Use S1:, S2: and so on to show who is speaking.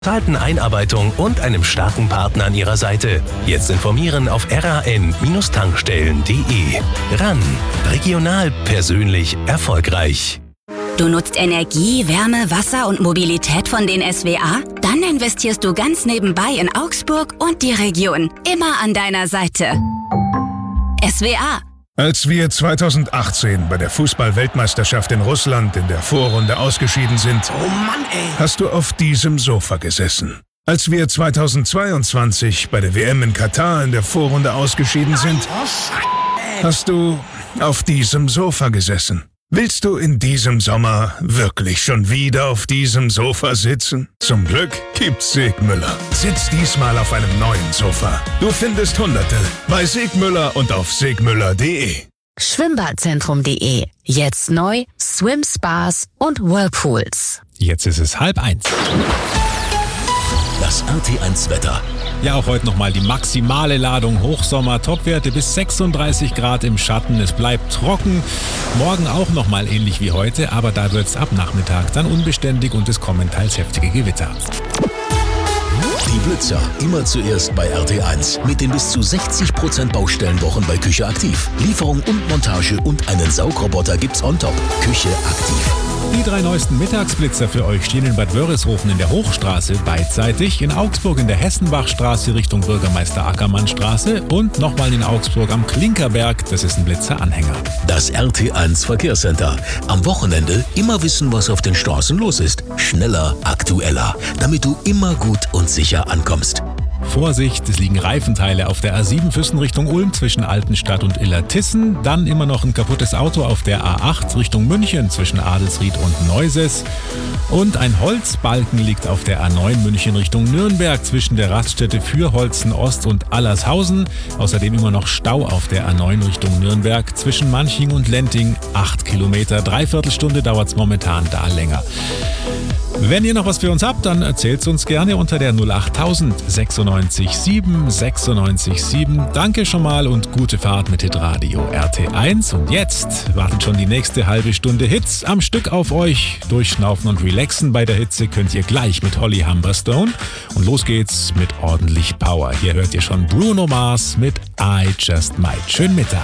S1: bezahlten Einarbeitung und einem starken Partner an Ihrer Seite. Jetzt informieren auf ran-tankstellen.de. RAN. Regional, persönlich, erfolgreich.
S2: Du nutzt Energie, Wärme, Wasser und Mobilität von den SWA? Dann investierst du ganz nebenbei in Augsburg und die Region. Immer an deiner Seite. SWA.
S3: Als wir 2018 bei der Fußball-Weltmeisterschaft in Russland in der Vorrunde ausgeschieden sind,
S4: oh Mann, ey,
S3: hast du auf diesem Sofa gesessen. Als wir 2022 bei der WM in Katar in der Vorrunde ausgeschieden sind, hast du auf diesem Sofa gesessen. Willst du in diesem Sommer wirklich schon wieder auf diesem Sofa sitzen? Zum Glück gibt's Segmüller. Sitz diesmal auf einem neuen Sofa. Du findest Hunderte bei Segmüller und auf segmüller.de.
S5: Schwimmbadzentrum.de. Jetzt neu Swim Spas und Whirlpools.
S6: Jetzt ist es 12:30.
S7: Das RT1 Wetter.
S6: Ja, auch heute nochmal die maximale Ladung Hochsommer. Topwerte bis 36 Grad im Schatten. Es bleibt trocken. Morgen auch nochmal ähnlich wie heute, aber da wird es ab Nachmittag dann unbeständig und es kommen teils heftige Gewitter.
S7: Die Blitzer immer zuerst bei RT1 mit den bis zu 60% Baustellenwochen bei Küche Aktiv. Lieferung und Montage und einen Saugroboter gibt's on top. Küche Aktiv.
S6: Die 3 neuesten Mittagsblitzer für euch stehen in Bad Wörishofen in der Hochstraße beidseitig, in Augsburg in der Hessenbachstraße Richtung Bürgermeister Ackermannstraße und nochmal in Augsburg am Klinkerberg, das ist ein Blitzeranhänger.
S7: Das RT1 Verkehrscenter. Am Wochenende immer wissen, was auf den Straßen los ist. Schneller, aktueller, damit du immer gut und sicher ankommst.
S6: Vorsicht, es liegen Reifenteile auf der A7 Füssen Richtung Ulm zwischen Altenstadt und Illertissen. Dann immer noch ein kaputtes Auto auf der A8 Richtung München zwischen Adelsried und Neuses. Und ein Holzbalken liegt auf der A9 München Richtung Nürnberg zwischen der Raststätte Fürholzen Ost und Allershausen. Außerdem immer noch Stau auf der A9 Richtung Nürnberg zwischen Manching und Lenting. 8 Kilometer, 3/4 Stunde dauert es momentan da länger. Wenn ihr noch was für uns habt, dann erzählt es uns gerne unter der 08000 96 7 96 7. Danke schon mal und gute Fahrt mit Hitradio RT1. Und jetzt wartet schon die nächste halbe Stunde Hits am Stück auf euch. Durchschnaufen und relaxen bei der Hitze könnt ihr gleich mit Holly Humberstone. Und los geht's mit ordentlich Power. Hier hört ihr schon Bruno Mars mit I Just Might. Schönen Mittag.